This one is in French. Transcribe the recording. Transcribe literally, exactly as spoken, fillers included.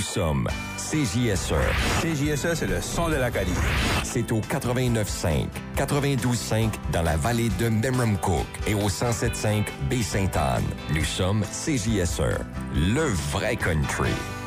sommes C J S E. C J S E, c'est le son de l'Acadie. C'est au quatre-vingt-neuf cinq, quatre-vingt-douze cinq dans la vallée de Memramcook et au cent sept cinq Baie-Sainte-Anne. Nous sommes C J S E, le vrai country.